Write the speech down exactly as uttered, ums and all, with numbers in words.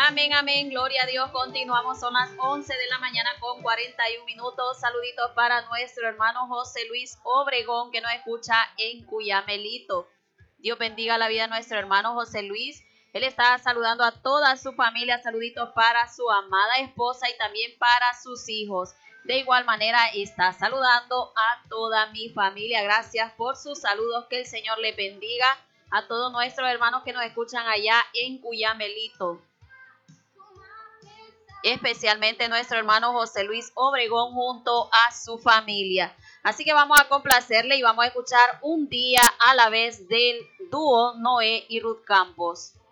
Amén, amén, gloria a Dios. Continuamos, son las once de la mañana con cuarenta y un minutos. Saluditos para nuestro hermano José Luis Obregón, que nos escucha en Cuyamelito. Dios bendiga la vida de nuestro hermano José Luis. Él está saludando a toda su familia. Saluditos para su amada esposa y también para sus hijos. De igual manera está saludando a toda mi familia. Gracias por sus saludos. Que el Señor le bendiga a todos nuestros hermanos que nos escuchan allá en Cuyamelito. Especialmente nuestro hermano José Luis Obregón junto a su familia. Así que vamos a complacerle y vamos a escuchar Un día a la vez del dúo Noé y Ruth Campos.